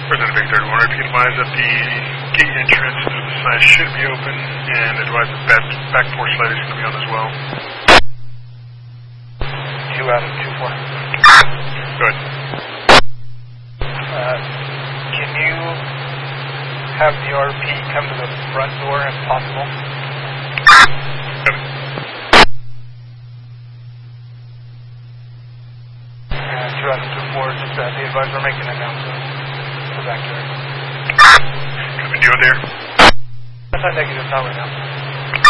President Victor, I wonder if you can advise that the gate entrance to the site should be open, and advise that back porch light is going to be on as well. 2 out of 2-4. Good. Can you have the RP come to the front door if possible? Got it. And 2 out of 2-4, just the advisor making an announcement to back door. Copy, do it there. That's not negative, not right now.